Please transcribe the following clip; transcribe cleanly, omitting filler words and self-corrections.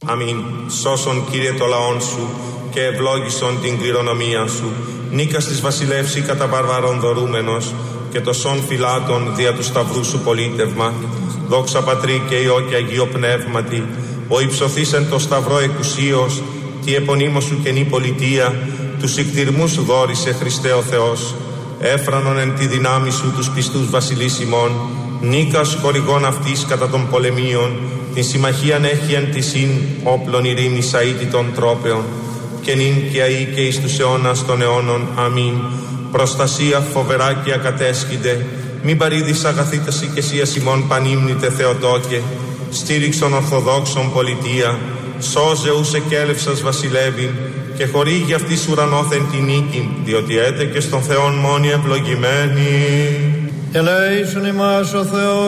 Αμήν. Σώσον, Κύριε, το λαόν σου και ευλόγησον την κληρονομία σου. Νίκας της βασιλεύση κατά βαρβαρών δωρούμενος και το σών φυλάτων δια του σταυρού σου πολίτευμα. Δόξα Πατρί και Υιό και Αγίο Πνεύματι, ο υψωθείς εν το σταυρό εκουσίως, τη επωνύμω σου καινή πολιτεία, τους ικτηρμούς σου δόρισε Χριστέ ο Θεός. Έφρανον εν τη δυνάμει σου τους πιστούς βασιλείς ημών, νίκας χορηγών αυτής κατά των πολεμίων, την συμμαχίαν έχει εν τη συν όπλων ειρήνης αίτητων τρόπεων, και νυν και αεί και εις τους αιώνας των αιώνων. Αμήν. Προστασία φοβερά και ακατέσχυνται, μην παρήδεις αγαθήτας οικεσίας ημών πανύμνητε Θεοτόκε, στήριξον Ορθοδόξων πολιτεία, σώζε ους εκέλευσας βασιλεύειν, και χορήγει αυτής ουρανόθεν τη νίκη, διότι έτε και στον Θεόν μόνοι ευλογημένοι. Ελέησον ημάς ο Θεός